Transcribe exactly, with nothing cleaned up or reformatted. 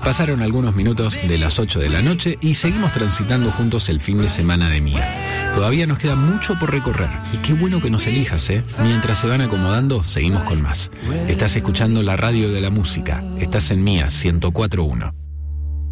Pasaron algunos minutos de las ocho de la noche y seguimos transitando juntos el fin de semana de Mía. Todavía nos queda mucho por recorrer y qué bueno que nos elijas, ¿eh? Mientras se van acomodando, seguimos con más. Estás escuchando la radio de la música. Estás en Mía ciento cuatro punto uno.